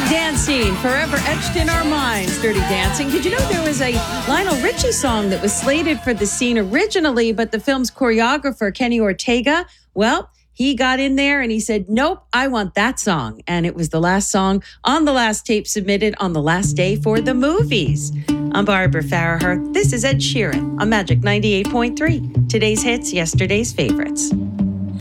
Dancing, forever etched in our minds, Dirty Dancing. Did you know there was a Lionel Richie song that was slated for the scene originally, but the film's choreographer, Kenny Ortega, well, he got in there and he said, nope, I want that song. And it was the last song on the last tape submitted on the last day for the movies. I'm Barbara Farraher. This is Ed Sheeran on Magic 98.3. Today's hits, yesterday's favorites.